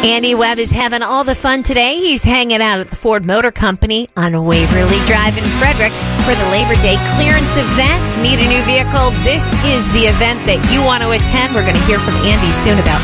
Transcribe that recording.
Andy Webb is having all the fun today. He's hanging out at the Ford Motor Company on Waverly Drive in Frederick for the Labor Day clearance event. Need a new vehicle? This is the event that you want to attend. We're going to hear from Andy soon about